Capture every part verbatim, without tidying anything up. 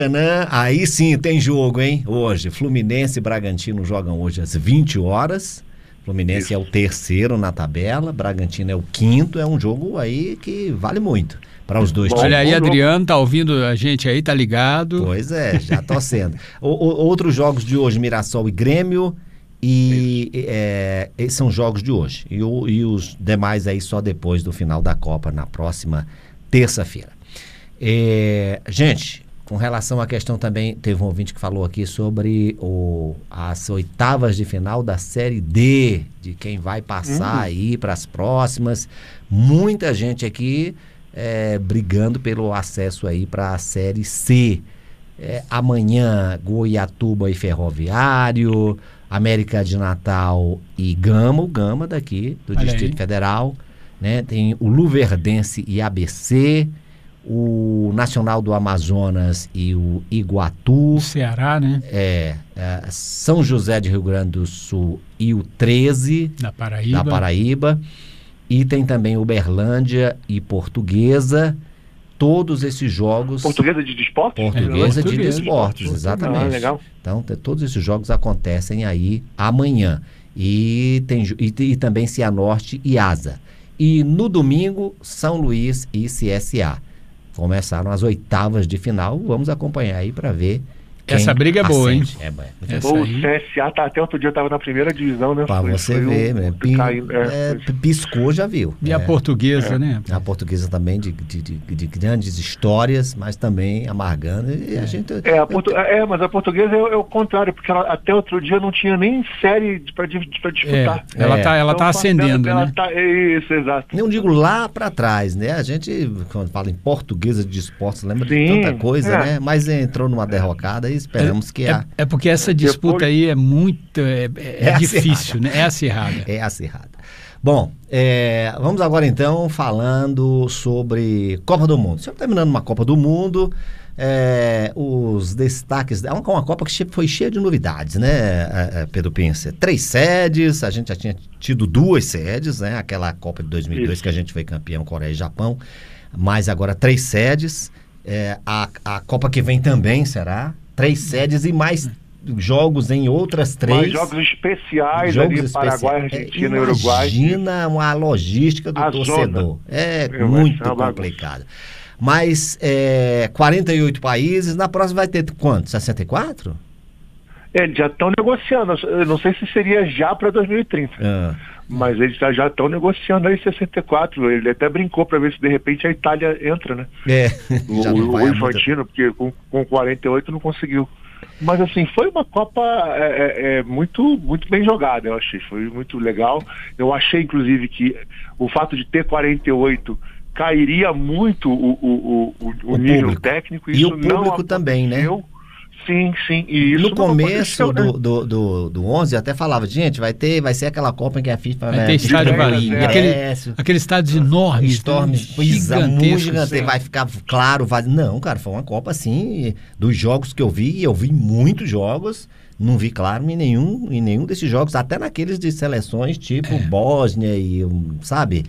Maracanã, aí sim tem jogo, hein? Hoje, Fluminense e Bragantino jogam hoje às vinte horas. Fluminense Isso. é o terceiro na tabela, Bragantino é o quinto, é um jogo aí que vale muito para os dois times. Olha aí, Adriano, tá ouvindo a gente aí, tá ligado? Pois é, já torcendo. o, o, outros jogos de hoje, Mirassol e Grêmio, e é, esses são jogos de hoje. E, o, e os demais aí só depois do final da Copa, na próxima terça-feira. É, gente, com relação à questão também, teve um ouvinte que falou aqui sobre o, as oitavas de final da Série D, de quem vai passar uhum. aí para as próximas. Muita gente aqui é, brigando pelo acesso aí para a Série C. É, amanhã, Goiatuba e Ferroviário, América de Natal e Gama, o Gama daqui, do Olha Distrito aí. Federal. Né? Tem o Luverdense e A B C, o Nacional do Amazonas e o Iguatu. Ceará, né? É, é, São José de Rio Grande do Sul e o treze da Paraíba. da Paraíba. E tem também Uberlândia e Portuguesa. Todos esses jogos... Portuguesa de desportos? Portuguesa, é, de desportos, exatamente. Ah, legal. Então, t- todos esses jogos acontecem aí amanhã. E, tem, e, e também Cianorte e Asa. E no domingo, São Luís e C S A. Começaram as oitavas de final. Vamos acompanhar aí para ver. Essa briga é boa, hein? É, é, Essa o C S A tá, até outro dia estava na primeira divisão, né? Para você foi ver, um, né? Pi, caindo, é, é, piscou, já viu. E é. a portuguesa, é. né? A portuguesa também de, de, de, de grandes histórias, mas também amargando. E a gente, é, a portu... é, mas a portuguesa é, é o contrário, porque ela, até outro dia não tinha nem série para disputar. É, ela está ela então, tá ascendendo, ela né? Tá, isso, exato. Não digo lá para trás, né? A gente, quando fala em portuguesa de esportes, lembra Sim, de tanta coisa, é. né? Mas entrou numa derrocada e esperamos é, que é, a... É porque essa disputa Depois... aí é muito... É, é, é difícil, né? É acirrada. É acirrada. Bom, é, vamos agora então falando sobre Copa do Mundo. Estamos terminando uma Copa do Mundo, é, os destaques... É uma, uma Copa que foi cheia de novidades, né, Pedro Pincer? Três sedes, a gente já tinha tido duas sedes, né? Aquela Copa de dois mil e dois Isso. que a gente foi campeão, Coreia e Japão, mas agora três sedes. É, a, a Copa que vem também será três sedes e mais jogos em outras três. Mais jogos especiais jogos ali, especiais. Paraguai, Argentina é, e Uruguai. Imagina uma logística do a torcedor. Zona. É Eu muito complicado. Mas é, quarenta e oito países, na próxima vai ter quanto? sessenta e quatro? É, eles já estão negociando. Eu não sei se seria já para dois mil e trinta. Ah. Mas eles já estão negociando aí sessenta e quatro. Ele até brincou para ver se de repente a Itália entra, né? É, o, já não vai o Infantino, muito... porque com, com quarenta e oito não conseguiu. Mas assim, foi uma Copa é, é, muito, muito bem jogada, eu achei. Foi muito legal. Eu achei, inclusive, que o fato de ter quarenta e oito cairia muito o, o, o, o, o nível público. técnico. E isso o público não também, né? Sim, sim. E isso no começo né? do, do, do, do onze até falava, gente, vai ter, vai ser aquela Copa em que a FIFA vai ter estádio vazio. É. Aquele, aqueles estádios enormes, Storms, né? gigantescos, vai ficar claro, vazio. Não, cara, foi uma Copa assim, dos jogos que eu vi, e eu vi muitos jogos, não vi claro em nenhum, em nenhum desses jogos, até naqueles de seleções tipo é. Bósnia e, sabe...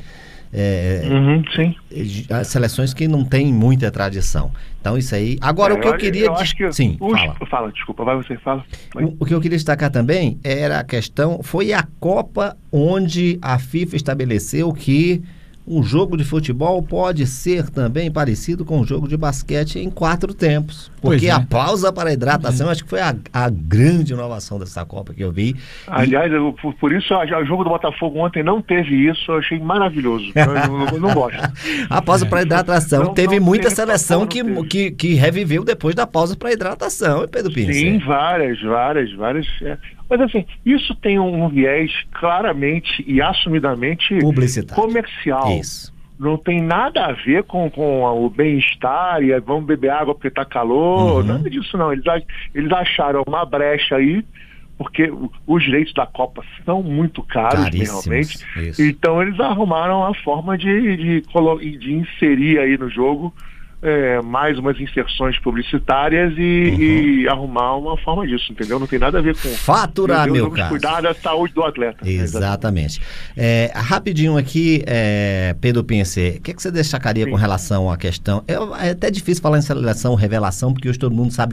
É, uhum, sim. As seleções que não têm muita tradição. Então isso aí... Agora é, o que eu, eu queria... Eu acho que sim, os... fala. Fala, desculpa, vai você, fala. Vai. O, o que eu queria destacar também era a questão... Foi a Copa onde a FIFA estabeleceu que um jogo de futebol pode ser também parecido com um jogo de basquete em quatro tempos. Porque é. a pausa para a hidratação, é. acho que foi a, a grande inovação dessa Copa que eu vi. Aliás, e... eu, por, por isso o jogo do Botafogo ontem não teve isso, eu achei maravilhoso. Eu não, eu não gosto. A pausa é. para a hidratação. Não, teve não muita teve, seleção que, que, que reviveu depois da pausa para a hidratação, Pedro Pincer? Sim, várias, várias, várias. É. Mas assim, isso tem um viés claramente e assumidamente comercial. Isso. Não tem nada a ver com, com o bem-estar e vamos beber água porque está calor, uhum. nada disso não. Eles, eles acharam uma brecha aí, porque os direitos da Copa são muito caros, realmente. Isso. Então eles arrumaram a forma de, de, de inserir aí no jogo é, mais umas inserções publicitárias e, uhum. e arrumar uma forma disso, entendeu? Não tem nada a ver com... Faturar, meu, meu vamos caso. cuidar da saúde do atleta. Exatamente. É, rapidinho aqui, é, Pedro Pince, o que, é que você destacaria Sim. com relação à questão... É, é até difícil falar em seleção revelação, porque hoje todo mundo sabe